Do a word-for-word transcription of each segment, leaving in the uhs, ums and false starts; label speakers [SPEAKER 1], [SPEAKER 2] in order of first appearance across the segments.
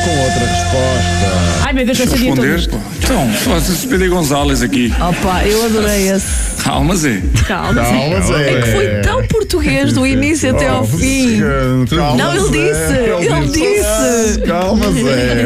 [SPEAKER 1] com outra resposta.
[SPEAKER 2] Ai meu Deus, já sabia tudo.
[SPEAKER 3] Então, Francisco Pedro Gonzalez aqui.
[SPEAKER 2] Opa, eu adorei esse.
[SPEAKER 3] Calma, Zé.
[SPEAKER 2] Calma,
[SPEAKER 1] Calma, Zé.
[SPEAKER 2] É que foi tão português do início até ao fim.
[SPEAKER 1] Calma,
[SPEAKER 2] Não, ele
[SPEAKER 1] Zé.
[SPEAKER 2] disse, ele disse.
[SPEAKER 1] Calma, Zé.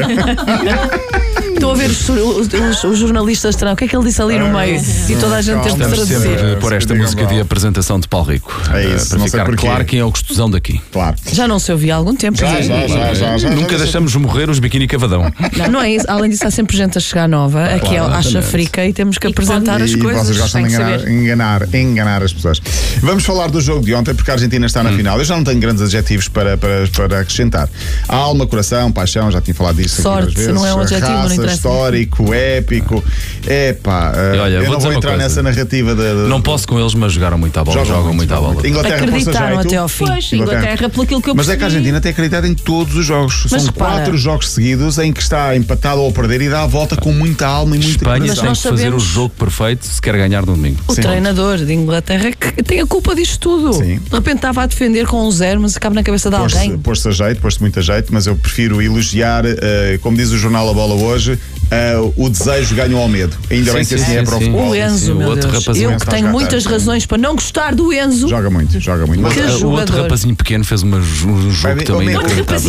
[SPEAKER 2] Estou a ver os, os, os, os jornalistas terão. O que é que ele disse ali no meio? E toda a gente teve de
[SPEAKER 4] Estamos sempre
[SPEAKER 2] traduzir.
[SPEAKER 4] a pôr esta música de apresentação de Paulo Rico.
[SPEAKER 1] É isso,
[SPEAKER 4] para
[SPEAKER 1] não sei
[SPEAKER 4] ficar
[SPEAKER 1] porquê.
[SPEAKER 4] claro quem é o gostosão daqui.
[SPEAKER 1] Claro.
[SPEAKER 2] Já não se ouvia há algum tempo.
[SPEAKER 1] Já, já, já, já, já.
[SPEAKER 4] Nunca
[SPEAKER 1] já,
[SPEAKER 4] deixamos morrer os biquíni cavadão.
[SPEAKER 2] Não, não é isso. Além disso, há sempre gente a chegar nova. Aqui é
[SPEAKER 4] Claro,
[SPEAKER 2] acha
[SPEAKER 4] exatamente.
[SPEAKER 2] frica e temos que
[SPEAKER 5] E
[SPEAKER 2] apresentar
[SPEAKER 1] E
[SPEAKER 2] as coisas.
[SPEAKER 1] vocês gostam
[SPEAKER 2] Tem
[SPEAKER 1] de
[SPEAKER 2] que
[SPEAKER 1] enganar,
[SPEAKER 2] saber.
[SPEAKER 1] enganar, enganar as pessoas. Vamos falar do jogo de ontem, porque a Argentina está na
[SPEAKER 4] Hum.
[SPEAKER 1] final. Eu já não tenho grandes adjetivos para, para, para acrescentar. Alma, coração, paixão, já tinha falado disso
[SPEAKER 2] Sorte,
[SPEAKER 1] aqui várias
[SPEAKER 2] se
[SPEAKER 1] vezes.
[SPEAKER 2] não é um adjetivo, não
[SPEAKER 1] Raça,
[SPEAKER 2] interessa.
[SPEAKER 1] histórico, épico. Epá, uh,
[SPEAKER 4] olha,
[SPEAKER 1] eu
[SPEAKER 4] vou
[SPEAKER 1] não
[SPEAKER 4] dizer
[SPEAKER 1] vou
[SPEAKER 4] uma
[SPEAKER 1] entrar
[SPEAKER 4] coisa.
[SPEAKER 1] nessa narrativa de, de-
[SPEAKER 4] Não posso com eles, mas jogaram muito à bola. Jogam, muito à bola.
[SPEAKER 1] Inglaterra força
[SPEAKER 2] Acreditaram
[SPEAKER 1] jeito.
[SPEAKER 2] até ao fim.
[SPEAKER 5] Pois, Inglaterra, pelo aquilo que eu
[SPEAKER 1] Mas é que a
[SPEAKER 5] percebi.
[SPEAKER 1] Argentina tem acreditado em todos os jogos.
[SPEAKER 2] Mas
[SPEAKER 1] São
[SPEAKER 2] repara.
[SPEAKER 1] quatro jogos seguidos em que está empatado ou a perder e dá a volta com muita alma e muita
[SPEAKER 4] Espanha
[SPEAKER 2] Mas
[SPEAKER 4] tem
[SPEAKER 2] nós
[SPEAKER 4] que fazer
[SPEAKER 2] sabemos-
[SPEAKER 4] o jogo perfeito se quer ganhar no domingo.
[SPEAKER 2] O
[SPEAKER 1] Sim.
[SPEAKER 2] treinador de Inglaterra que tem a culpa disto tudo.
[SPEAKER 1] Sim.
[SPEAKER 2] De repente estava a defender com um zero, mas acaba na cabeça de
[SPEAKER 1] Pôs-se
[SPEAKER 2] alguém.
[SPEAKER 1] pôs-se a jeito, pôs-se muito a jeito, mas eu prefiro elogiar, eh, como diz o jornal A Bola hoje, eh, o desejo ganhou ao medo. Ainda
[SPEAKER 4] Sim,
[SPEAKER 1] bem
[SPEAKER 4] sim,
[SPEAKER 1] que assim
[SPEAKER 4] sim,
[SPEAKER 1] é para o
[SPEAKER 4] sim.
[SPEAKER 1] futebol.
[SPEAKER 2] O Enzo,
[SPEAKER 4] sim, o
[SPEAKER 2] meu
[SPEAKER 4] outro
[SPEAKER 2] Deus.
[SPEAKER 4] rapazinho
[SPEAKER 2] Eu
[SPEAKER 1] está
[SPEAKER 2] que
[SPEAKER 1] a
[SPEAKER 2] tenho
[SPEAKER 1] jogar
[SPEAKER 2] muitas
[SPEAKER 1] tanto.
[SPEAKER 2] razões para não gostar do Enzo.
[SPEAKER 1] Joga muito, joga muito. Mas,
[SPEAKER 2] Que
[SPEAKER 4] O outro
[SPEAKER 2] jogador.
[SPEAKER 4] rapazinho pequeno fez uma, um jogo
[SPEAKER 1] Bem,
[SPEAKER 4] também
[SPEAKER 1] o meu-
[SPEAKER 4] inacreditável.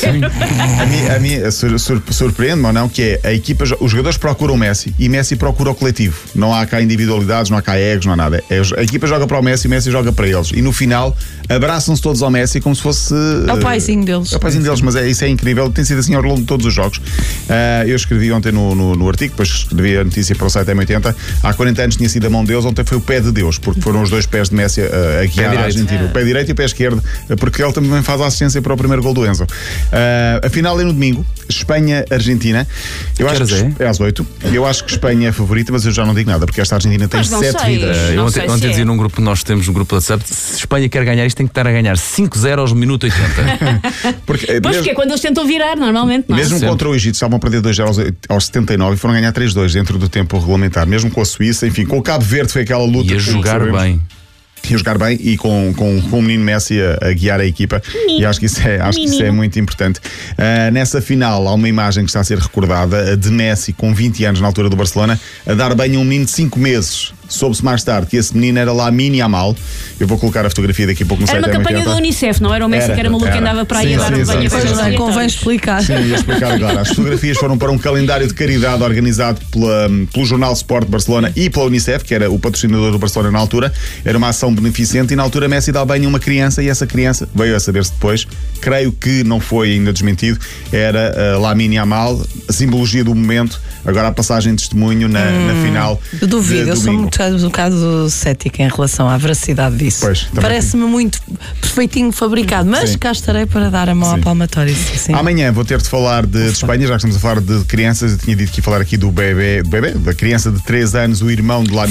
[SPEAKER 1] a mim, a mim sur, sur, surpreende-me ou não que é a equipa, os jogadores procuram o Messi e Messi procura o coletivo. Não há cá individualidades, não há cá egos, não há nada. É, a equipa joga para o Messi e o Messi joga para eles. E no final abraçam-se todos ao Messi como se fosse.
[SPEAKER 2] É o
[SPEAKER 1] eh,
[SPEAKER 2] paizinho deles.
[SPEAKER 1] É o paizinho deles, mas é, isso é incrível. Tem sido assim ao longo de todos os jogos. Ah, eu escrevi ontem no, no, no artigo, depois escrevi a notícia para o site M oitenta. Há quarenta anos tinha sido a mão deles, ontem foi o pé de Deus, porque foram os dois pés de Messi a, a guiar a
[SPEAKER 4] direito.
[SPEAKER 1] Argentina. O pé direito e o pé esquerdo, porque ele também faz a assistência para o primeiro gol do Enzo. Ah, a final é no domingo, Espanha-Argentina. Eu
[SPEAKER 4] Que
[SPEAKER 1] acho
[SPEAKER 4] horas
[SPEAKER 1] que é às oito. Eu acho que Espanha é a favorita, mas eu já não digo nada, porque esta Argentina tem
[SPEAKER 5] Mas não
[SPEAKER 1] sete
[SPEAKER 5] sei.
[SPEAKER 1] vidas.
[SPEAKER 4] Eh,
[SPEAKER 5] Não
[SPEAKER 4] eu
[SPEAKER 5] sei
[SPEAKER 4] ontem,
[SPEAKER 5] se
[SPEAKER 4] ontem
[SPEAKER 5] é.
[SPEAKER 4] dizia num grupo que nós temos, um grupo de WhatsApp, se Espanha quer ganhar isto, tem que estar a ganhar cinco zero aos minuto oitenta.
[SPEAKER 1] Porque,
[SPEAKER 5] Pois,
[SPEAKER 1] mesmo,
[SPEAKER 5] porque é quando eles tentam virar, normalmente, não é?
[SPEAKER 1] mesmo
[SPEAKER 4] Sempre.
[SPEAKER 1] contra o Egito, estavam a perder dois zero aos, aos setenta e nove e foram ganhar três dois dentro do tempo regulamentar. Mesmo com a Suíça, enfim, com o Cabo Verde foi aquela luta.
[SPEAKER 4] E a
[SPEAKER 1] que
[SPEAKER 4] jogar
[SPEAKER 1] sabemos.
[SPEAKER 4] bem.
[SPEAKER 1] E a jogar bem e com, com, com o menino Messi a, a guiar a equipa. E acho que isso é, acho que isso é muito importante. Uh, nessa final há uma imagem que está a ser recordada, a de Messi com vinte anos na altura do Barcelona, a dar banho a um menino de cinco meses. Soube-se mais tarde que esse menino era Lamine Yamal. Eu vou colocar a fotografia daqui a pouco no
[SPEAKER 5] Era
[SPEAKER 1] site
[SPEAKER 5] uma
[SPEAKER 1] da
[SPEAKER 5] campanha
[SPEAKER 1] M oitenta.
[SPEAKER 5] da Unicef, não era o Messi
[SPEAKER 1] Era,
[SPEAKER 5] que era maluco que
[SPEAKER 1] era.
[SPEAKER 5] andava para aí
[SPEAKER 1] Sim,
[SPEAKER 5] a dar
[SPEAKER 1] sim,
[SPEAKER 5] um banho a
[SPEAKER 1] exato.
[SPEAKER 5] coisas
[SPEAKER 2] Pois não, convém
[SPEAKER 5] aleatórias.
[SPEAKER 2] explicar.
[SPEAKER 1] Sim, ia explicar agora. As fotografias foram para um calendário de caridade organizado pela, pelo jornal Sport de Barcelona e pela Unicef, que era o patrocinador do Barcelona na altura. Era uma ação beneficente e na altura Messi dá banho a uma criança e essa criança, veio a saber-se depois, creio que não foi ainda desmentido, era uh, Lamine Yamal, a simbologia do momento, agora a passagem de testemunho na,
[SPEAKER 2] Hum,
[SPEAKER 1] na final.
[SPEAKER 2] Eu duvido,
[SPEAKER 1] de
[SPEAKER 2] eu sou
[SPEAKER 1] domingo.
[SPEAKER 2] um bocado, um bocado cética em relação à veracidade disso.
[SPEAKER 1] Pois, também.
[SPEAKER 2] Parece-me muito perfeitinho fabricado, mas
[SPEAKER 1] Sim.
[SPEAKER 2] cá estarei para dar a mão
[SPEAKER 1] Sim.
[SPEAKER 2] à palmatória. Sim, sim.
[SPEAKER 1] Amanhã vou ter de falar de, de Espanha, já que estamos a falar de crianças. Eu tinha dito que ia falar aqui do bebê, do bebê, da criança de três anos, o irmão de Lamine.